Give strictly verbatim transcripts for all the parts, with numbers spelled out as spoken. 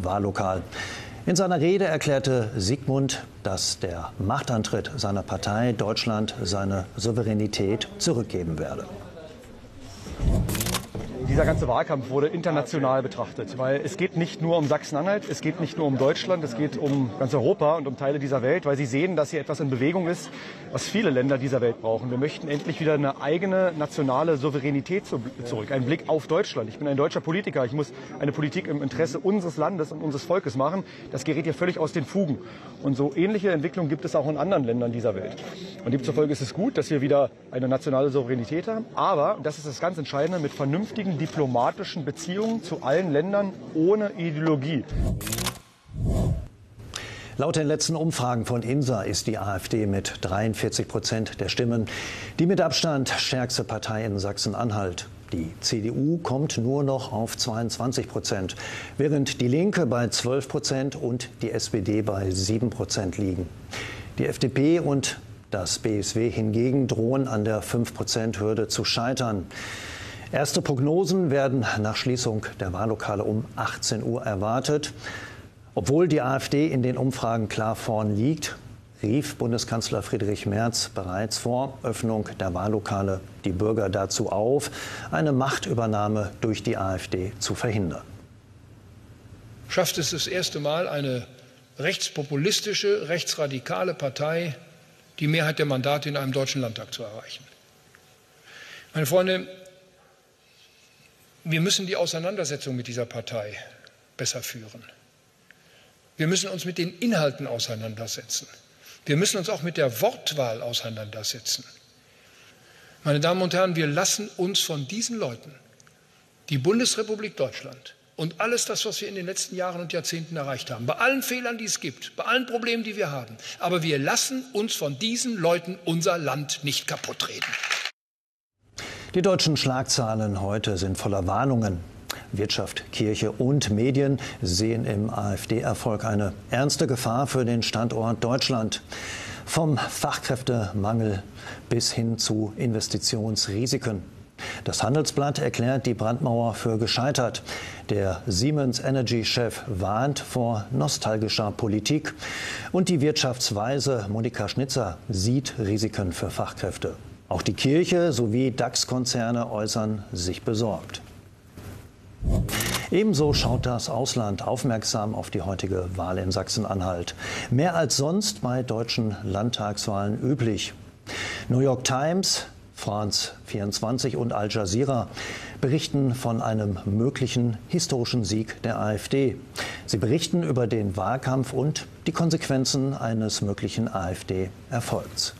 Wahllokal. In seiner Rede erklärte Sigmund, dass der Machtantritt seiner Partei Deutschland seine Souveränität zurückgeben werde. Dieser ganze Wahlkampf wurde international betrachtet, weil es geht nicht nur um Sachsen-Anhalt, es geht nicht nur um Deutschland, es geht um ganz Europa und um Teile dieser Welt, weil sie sehen, dass hier etwas in Bewegung ist, was viele Länder dieser Welt brauchen. Wir möchten endlich wieder eine eigene nationale Souveränität zurück, einen Blick auf Deutschland. Ich bin ein deutscher Politiker, ich muss eine Politik im Interesse unseres Landes und unseres Volkes machen. Das gerät hier völlig aus den Fugen. Und so ähnliche Entwicklungen gibt es auch in anderen Ländern dieser Welt. Und demzufolge ist es gut, dass wir wieder eine nationale Souveränität haben, aber, und das ist das ganz Entscheidende, mit vernünftigen diplomatischen Beziehungen zu allen Ländern ohne Ideologie. Laut den letzten Umfragen von INSA ist die AfD mit dreiundvierzig Prozent der Stimmen die mit Abstand stärkste Partei in Sachsen-Anhalt. Die C D U kommt nur noch auf zweiundzwanzig Prozent, während die Linke bei zwölf Prozent und die S P D bei sieben Prozent liegen. Die F D P und das B S W hingegen drohen an der fünf Prozent Hürde zu scheitern. Erste Prognosen werden nach Schließung der Wahllokale um achtzehn Uhr erwartet. Obwohl die AfD in den Umfragen klar vorn liegt, rief Bundeskanzler Friedrich Merz bereits vor Öffnung der Wahllokale die Bürger dazu auf, eine Machtübernahme durch die AfD zu verhindern. Schafft es das erste Mal eine rechtspopulistische, rechtsradikale Partei, die Mehrheit der Mandate in einem deutschen Landtag zu erreichen? Meine Freunde, wir müssen die Auseinandersetzung mit dieser Partei besser führen. Wir müssen uns mit den Inhalten auseinandersetzen. Wir müssen uns auch mit der Wortwahl auseinandersetzen. Meine Damen und Herren, wir lassen uns von diesen Leuten die Bundesrepublik Deutschland und alles das, was wir in den letzten Jahren und Jahrzehnten erreicht haben, bei allen Fehlern, die es gibt, bei allen Problemen, die wir haben, aber wir lassen uns von diesen Leuten unser Land nicht kaputtreden. Die deutschen Schlagzeilen heute sind voller Warnungen. Wirtschaft, Kirche und Medien sehen im AfD-Erfolg eine ernste Gefahr für den Standort Deutschland. Vom Fachkräftemangel bis hin zu Investitionsrisiken. Das Handelsblatt erklärt die Brandmauer für gescheitert. Der Siemens Energy-Chef warnt vor nostalgischer Politik. Und die Wirtschaftsweise Monika Schnitzer sieht Risiken für Fachkräfte. Auch die Kirche sowie DAX-Konzerne äußern sich besorgt. Ebenso schaut das Ausland aufmerksam auf die heutige Wahl in Sachsen-Anhalt. Mehr als sonst bei deutschen Landtagswahlen üblich. New York Times, France vierundzwanzig und Al Jazeera berichten von einem möglichen historischen Sieg der AfD. Sie berichten über den Wahlkampf und die Konsequenzen eines möglichen AfD-Erfolgs.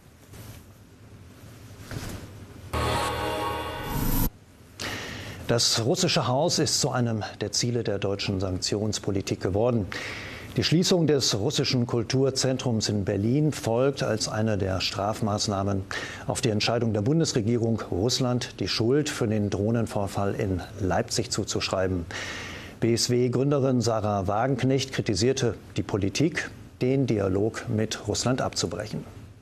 Das russische Haus ist zu einem der Ziele der deutschen Sanktionspolitik geworden. Die Schließung des russischen Kulturzentrums in Berlin folgt als eine der Strafmaßnahmen auf die Entscheidung der Bundesregierung, Russland die Schuld für den Drohnenvorfall in Leipzig zuzuschreiben. B S W-Gründerin Sarah Wagenknecht kritisierte die Politik, den Dialog mit Russland abzubrechen.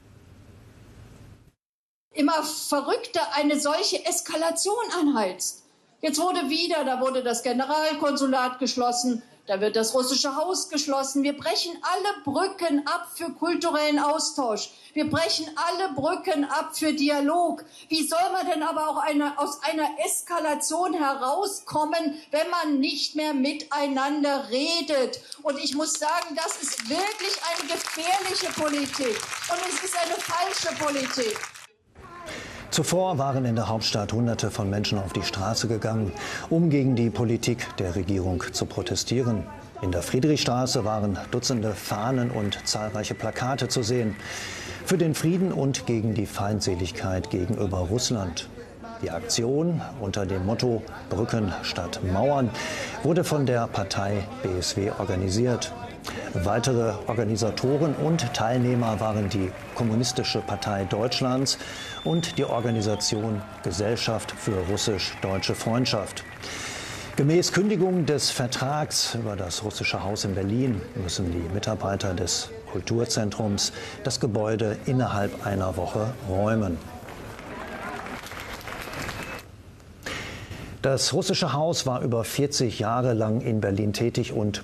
Immer verrückter eine solche Eskalation anheizt. Jetzt wurde wieder, da wurde das Generalkonsulat geschlossen, da wird das russische Haus geschlossen. Wir brechen alle Brücken ab für kulturellen Austausch. Wir brechen alle Brücken ab für Dialog. Wie soll man denn aber auch eine, aus einer Eskalation herauskommen, wenn man nicht mehr miteinander redet? Und ich muss sagen, das ist wirklich eine gefährliche Politik. Und es ist eine falsche Politik. Zuvor waren in der Hauptstadt Hunderte von Menschen auf die Straße gegangen, um gegen die Politik der Regierung zu protestieren. In der Friedrichstraße waren Dutzende Fahnen und zahlreiche Plakate zu sehen. Für den Frieden und gegen die Feindseligkeit gegenüber Russland. Die Aktion unter dem Motto Brücken statt Mauern wurde von der Partei B S W organisiert. Weitere Organisatoren und Teilnehmer waren die Kommunistische Partei Deutschlands und die Organisation Gesellschaft für russisch-deutsche Freundschaft. Gemäß Kündigung des Vertrags über das russische Haus in Berlin müssen die Mitarbeiter des Kulturzentrums das Gebäude innerhalb einer Woche räumen. Das russische Haus war über vierzig Jahre lang in Berlin tätig und